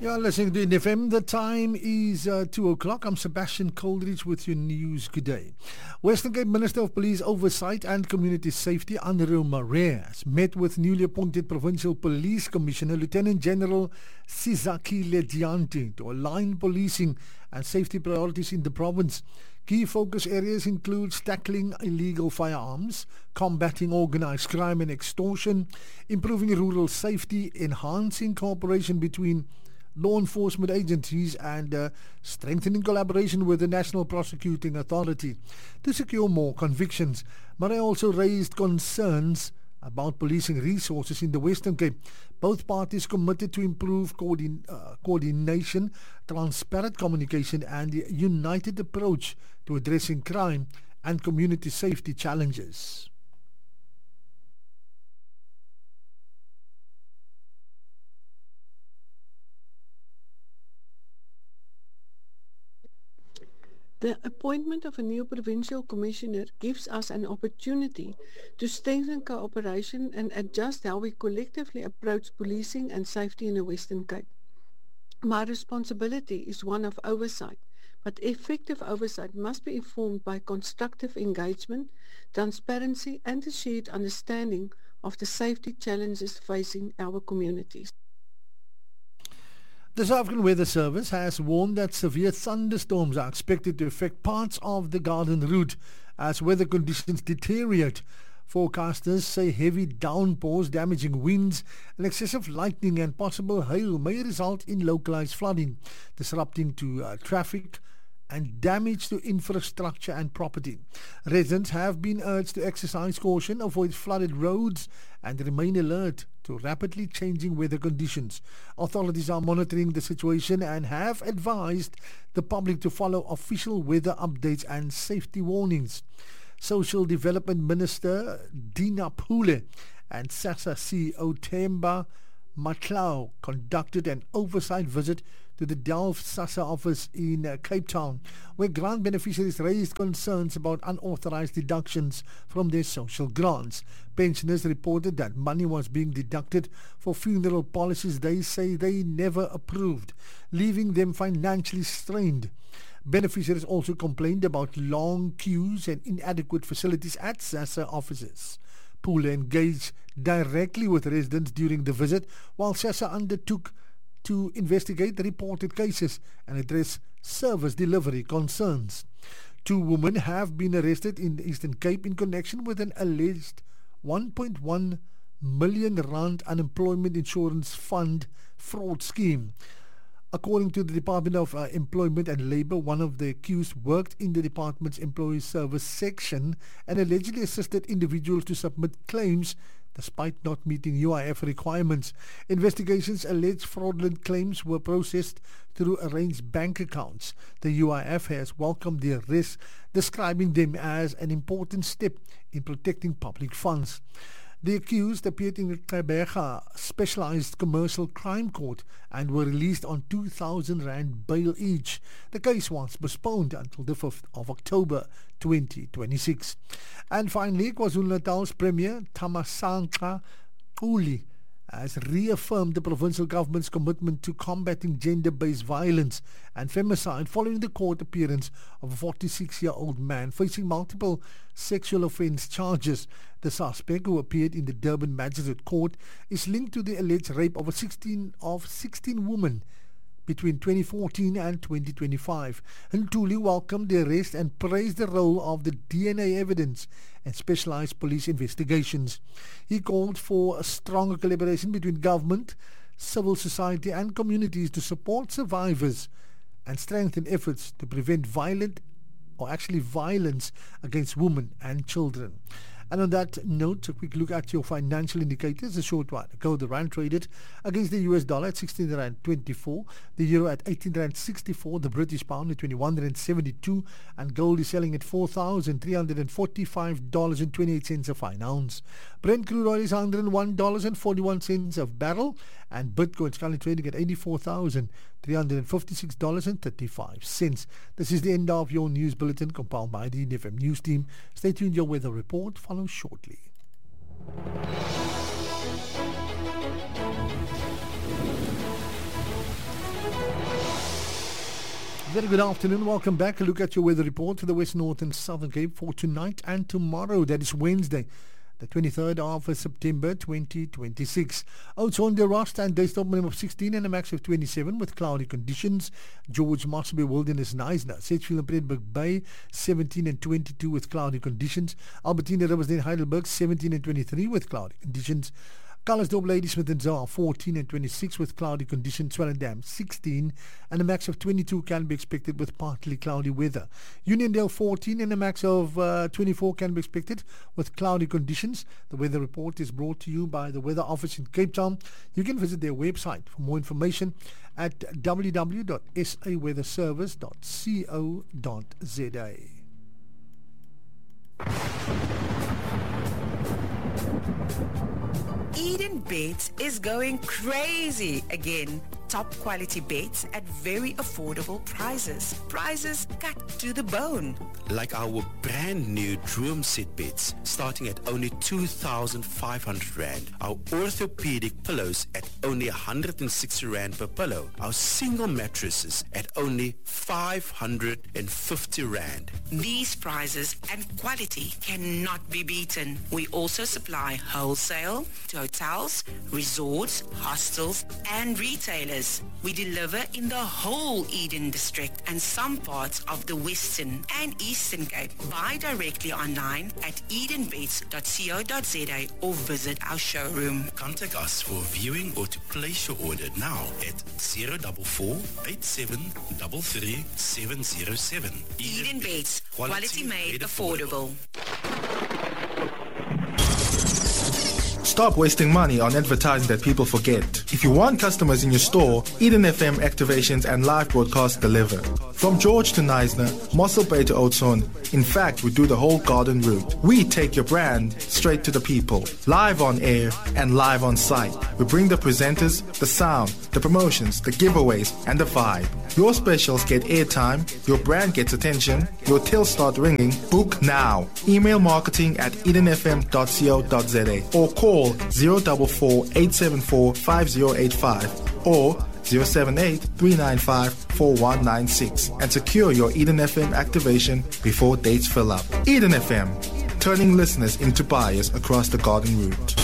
You're listening to NFM. The time is 2 o'clock. I'm Sebastian Coldridge with your news. Good day. Western Cape Minister of Police Oversight and Community Safety, Andrew Murray, has met with newly appointed Provincial Police Commissioner, Lieutenant General Sizaki Ledianti, to align policing and safety priorities in the province. Key focus areas include tackling illegal firearms, combating organized crime and extortion, improving rural safety, enhancing cooperation between law enforcement agencies and strengthening collaboration with the National Prosecuting Authority to secure more convictions. Murray also raised concerns about policing resources in the Western Cape. Both parties committed to improve coordination, transparent communication and a united approach to addressing crime and community safety challenges. The appointment of a new provincial commissioner gives us an opportunity to strengthen cooperation and adjust how we collectively approach policing and safety in the Western Cape. My responsibility is one of oversight, but effective oversight must be informed by constructive engagement, transparency and a shared understanding of the safety challenges facing our communities. The South African Weather Service has warned that severe thunderstorms are expected to affect parts of the Garden Route as weather conditions deteriorate. Forecasters say heavy downpours, damaging winds, and excessive lightning and possible hail may result in localized flooding, disrupting to traffic and damage to infrastructure and property. Residents have been urged to exercise caution, avoid flooded roads, and remain alert to rapidly changing weather conditions. Authorities are monitoring the situation and have advised the public to follow official weather updates and safety warnings. Social Development Minister Dina Pule and SASSA CEO Themba Matlau conducted an oversight visit to the Delft SASSA office in Cape Town, where grant beneficiaries raised concerns about unauthorized deductions from their social grants. Pensioners reported that money was being deducted for funeral policies they say they never approved, leaving them financially strained. Beneficiaries also complained about long queues and inadequate facilities at SASSA offices. Pule engaged directly with residents during the visit, while SASSA undertook to investigate the reported cases and address service delivery concerns. 2 women have been arrested in the Eastern Cape in connection with an alleged 1.1 million rand unemployment insurance fund fraud scheme. According to the Department of Employment and Labour, one of the accused worked in the department's employee service section and allegedly assisted individuals to submit claims despite not meeting UIF requirements. Investigations allege fraudulent claims were processed through arranged bank accounts. The UIF has welcomed the arrest, describing them as an important step in protecting public funds. The accused appeared in the Gqeberha Specialized Commercial Crime Court and were released on 2,000 Rand bail each. The case was postponed until the 5th of October 2026. And finally, KwaZulu-Natal's Premier Tamasanqa Uli has reaffirmed the provincial government's commitment to combating gender-based violence and femicide following the court appearance of a 46-year-old man facing multiple sexual offence charges. The suspect, who appeared in the Durban Magistrate Court, is linked to the alleged rape of 16 women between 2014 and 2025. Ntuli welcomed the arrest and praised the role of the DNA evidence and specialized police investigations. He called for a stronger collaboration between government, civil society and communities to support survivors and strengthen efforts to prevent violence against women and children. And on that note, a quick look at your financial indicators. A short one ago, the rand traded against the US dollar at 16 rand 24, the euro at 18 rand 64, the British pound at 21 rand 72, and gold is selling at $4,345.28 a fine ounce. Brent crude oil is $101.41 a barrel, and Bitcoin is currently trading at $84,356.35. This is the end of your news bulletin compiled by the NFM News team. Stay tuned, your weather report follows shortly. Very good afternoon. Welcome back. A look at your weather report for the West, North and Southern Cape for tonight and tomorrow. That is Wednesday, the 23rd of September 2026. Oudtshoorn, De Rust and daystop minimum of 16 and a max of 27 with cloudy conditions. George Mossby Wilderness Knysna. Sedgefield and Plettenberg Bay 17 and 22 with cloudy conditions. Albertina Riversdale Heidelberg 17 and 23 with cloudy conditions. Calisdorp Ladysmith and Zaar 14 and 26 with cloudy conditions. Swellendam 16 and a max of 22 can be expected with partly cloudy weather. Uniondale 14 and a max of 24 can be expected with cloudy conditions. The weather report is brought to you by the Weather Office in Cape Town. You can visit their website for more information at www.saweatherservice.co.za. Eden Beds is going crazy again. Top quality beds at very affordable prices. Prices cut to the bone. Like our brand new Droom Set beds starting at only 2,500 Rand. Our orthopedic pillows at only 160 Rand per pillow. Our single mattresses at only 550 Rand. These prices and quality cannot be beaten. We also supply wholesale to hotels, resorts, hostels, and retailers. We deliver in the whole Eden District and some parts of the Western and Eastern Cape. Buy directly online at edenbeds.co.za or visit our showroom. Contact us for viewing or to place your order now at 044 8733 707. Eden Beds, quality made affordable. Stop wasting money on advertising that people forget. If you want customers in your store, Eden FM activations and live broadcasts deliver. From George to Knysna, Mossel Bay to Oudtshoorn, in fact, we do the whole garden route. We take your brand straight to the people. Live on air and live on site. We bring the presenters, the sound, the promotions, the giveaways, and the vibe. Your specials get airtime, your brand gets attention, your tills start ringing. Book now. Email marketing at edenfm.co.za or call 044 874 5085 or 078-395-4196 and secure your Eden FM activation before dates fill up. Eden FM, turning listeners into buyers across the garden route.